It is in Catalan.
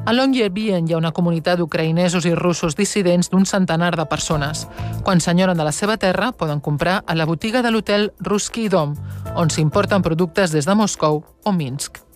A Longyearbyen hi ha una comunitat d'ucraïnesos i russos dissidents d'un centenar de persones. Quan s'enyoren de la seva terra, poden comprar a la botiga de l'hotel Russky Dom, on s'importen productes des de Moscou o Minsk.